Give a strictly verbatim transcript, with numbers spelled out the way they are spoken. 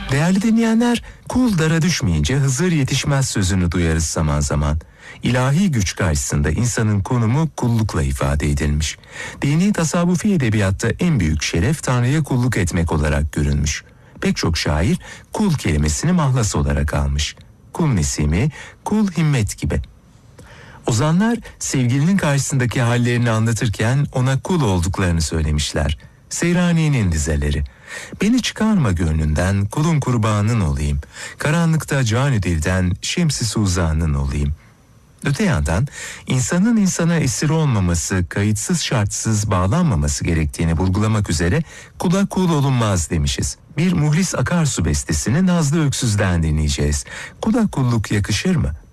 Değerli dinleyenler, kul dara düşmeyince Hızır yetişmez sözünü duyarız zaman zaman. İlahi güç karşısında insanın konumu kullukla ifade edilmiş. Dini tasavvufi edebiyatta en büyük şeref Tanrı'ya kulluk etmek olarak görülmüş. Pek çok şair kul kelimesini mahlas olarak almış. Kul nesimi, kul himmet gibi. Ozanlar sevgilinin karşısındaki hallerini anlatırken ona kul olduklarını söylemişler. Seyrani'nin dizeleri. Beni çıkarma gönlünden, kulun kurbanın olayım. Karanlıkta canü dilden, şemsi suzanın olayım. Öte yandan insanın insana esir olmaması, kayıtsız şartsız bağlanmaması gerektiğini vurgulamak üzere kula kul olunmaz demişiz. Bir Muhlis Akarsu bestesini Nazlı Öksüz'den dinleyeceğiz. Kula kulluk yakışır mı?